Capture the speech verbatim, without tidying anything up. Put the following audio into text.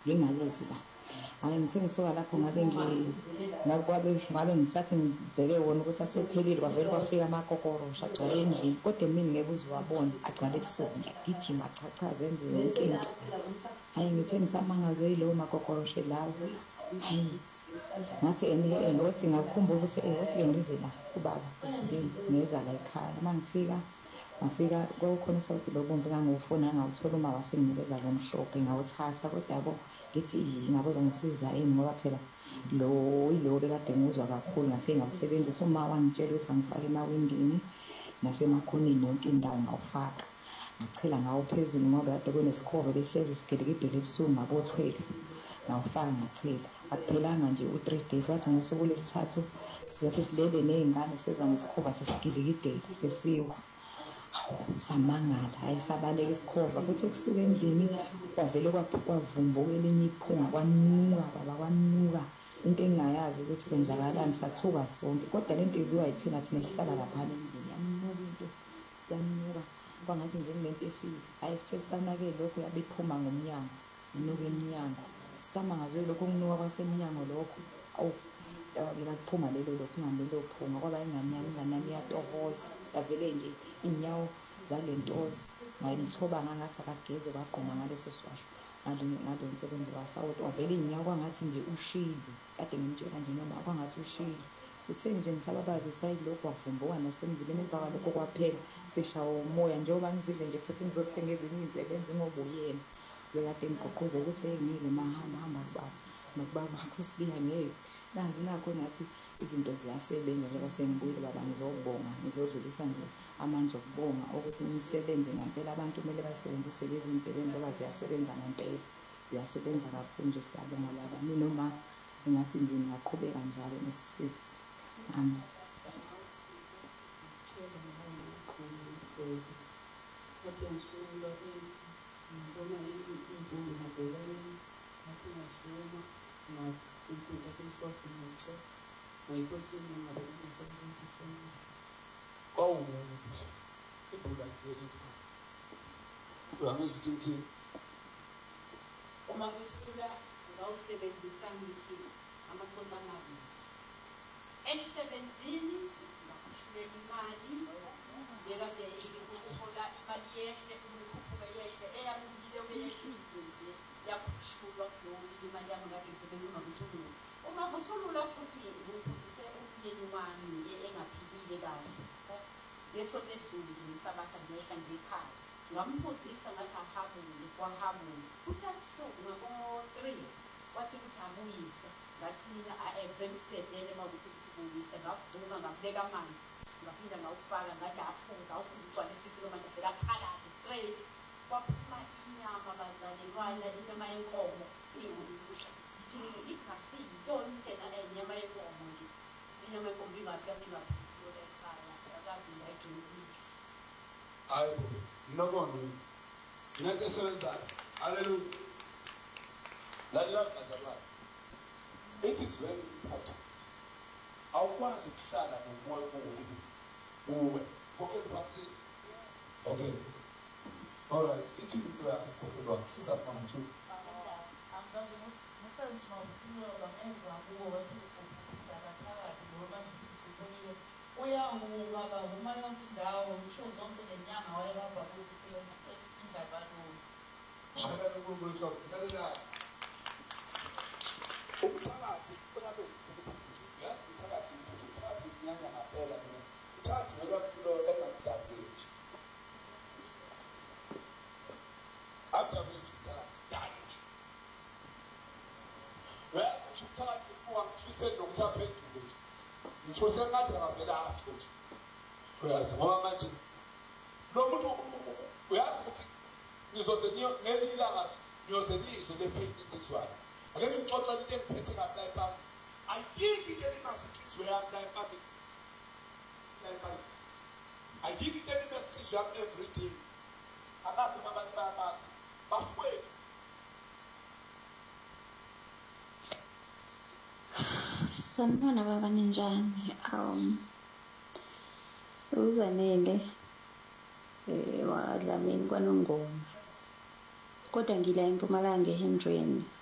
ngingalezi la. Hhayi ngithe ngisuka lapho ngabe ngabe ngabe ngisathi ngibheke wona ukuthi asephelile kwavele kwafika amakokorosha agcwale endlini, kodwa emini ngeke uze uwabone agcwale ebusuku nje agijima achachaze enze yonke into. Hhayi ngithe ngisamangazwe yilowo makokoroshe lawo. Hhayi ngathi ngokuthi ngakukhumbula ukuthi ukuthi-ke ngize la kubaba usuke ngeza la ekhaya. Uma ngifika ngafika kwakukhona usawoti lo bomvu engangiwufuna ngawuthola uma wasenginikeza lo mhlophe ngawuthatha, kodwa yabo ngithi ngabe uzongisiza yini ngoba phela lo yilo bekade ngiwuzwa kakhulu. Ngafike ngawusebenzisa, uma wangitshela ukuthi angifake emawindini nasemakhoneni yonke indawo ngawufaka, ngachela ngawo phezulu ngoba kade kunesikhobe behlezi sigilikidele ebusuku ngabothwele, ngawufaka ngachela. Akuphelanga nje u-three days, wathi ngosuku lesithathu sizathi silele ney'ngane sezwa ngesikhoba sesigilikidele sesiwa. Hawu samangala, hhayi sabaleka isikhova. Kuthe kusuka endlini kwavele kwavumbuka elinye iphunga, kwanuka baba, kwanuka into engingayazi ukuthi kwenzakalani. Sathuka sonke, kodwa le nto iziwa yithina thina esihlala laphana endlini. Yanuka into, yanuka kwangathi nje kunento efile. Hhayi sesanake lokho yabe iphuma ngomnyango, inuka emnyango. Samangazwe lokho ukunuka kwasemnyango lokho, awu yavela kuphuma lelo lophunga lelo phunga. Kwaba ingane yami, ingane yami yatohoza, yavele nje iy'nyawo zalentoza ngayimthoba ngangathi akageze kwagquma ngaleso siwasho ngalo msebenzi wasawoti. Wavele iy'nyawo kwangathi nje ushile, kade ngimtshela nje noma kwangathi ushile. Uthe nje ngisababazisa yilokhu wavumbuka nasemzileni. Emva kwalokho kwaphela seshawa umoya, njengoba ngizile nje futhi ngizothenga ezinye iy'nsebenzi ngoba uyena bekade ngigqugquzela ukuthi engile mahamba hamba kubaba nokubaba kusibiya ngeke. Nazi nakho nathi izinto ziyasebenza njengoba sengibuyile baba, ngizobonga ngizodlulisa nje amandla okubonga ukuthi imisebenzi ngempela abantu kumele basebenzise lezi nsebenzi ngoba ziyasebenza ngempela, ziyasebenza kakhulu nje. Siyabonga baba, noma engathi nje ngiyaqhubeka njalo nesithi amen. Uma kuthula ngawusebenzisa ngithi amasonto amabili emsebenzini, ngakhushuleka imali bekade ukuhola imali yehle, ukukhuphuka yehle, eyamile obeyehlile nje yakhushulwa yonke imali yami kade ngisebenzisa ngokuthulula. Uma kuthulula futhi ngiphuzise umyeni wami engaphilile kahle ngesonto edlule ngesabatha ngehla ngekhaya, ngamphuzisa ngathi ahabule, kwahabula. Kuthe ebusuku ngabo-three wathi ukuthi abuyise, ngathi mina vele uma kuthi kuthi buyise, ngavuka ngabeka amanzi ngaphinda ngawufaka, ngathi aphuza awuphuza ugcwalisisile manje vele aphakathi straight kwaphuma inyama bazalelwana, inyama yenkomo. Ngithi igazi yintoni thena inyama yenkomo nje, inyama yenkomo ingaphi yathi ngaphula ekhaya akavile ayigcinile. Hayi nokondo ngeke sebenza. Hallelujah. Lalela bazalwane, it is very important. Awukwazi ukuhlala nomoya omubi uwe konke phansi. Okay, all right, ithi into yakho kodwa sizapha mthu angazi musenzi mawufuna bangenza kuwo wathi ukufisa kathakathi ngoba ngizithulile uyawuka bavuma yonke indawo, ngisho zonke nenyanga wayebamba kuzifika indlabaloni. shaka ukubuza lalela umthakathi uyabe isiphepho yazi umthakathi umthakathi inyanga ngaphela mina umthakathi ngoba kulo engamdabeji after which umthakathi damage well umthakathi kuwa twise nokuthaphezulu ngisho sengathi ngavela afuthi uyazi ngoba manje lo muntu uyazi ukuthi nizoze niyo ngelilanga niyoze nizwe lephendiswayo. Ake ngixoxa into engiphethe kabi la ePapi. Ayikho into elimasihlizwe yami la ePapi. La ePapi. Ayikho into elimasihlizwe yami every day. Akazi abantu bayamazi bafowethu. Sanibona baba, ninjani? Um uZanele eh waDlamini kwaNongoma, kodwa ngila eMpumalanga eHendreni.